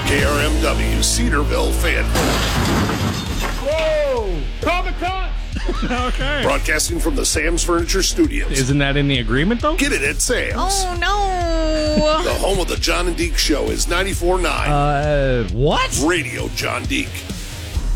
KRMW Cedarville fan. Whoa! Comic-Con! Okay. Broadcasting from the Sam's Furniture Studios. Isn't that in the agreement, though? Get it at Sam's. Oh, no. The home of the John and Deke Show is 94.9. What? Radio John Deke.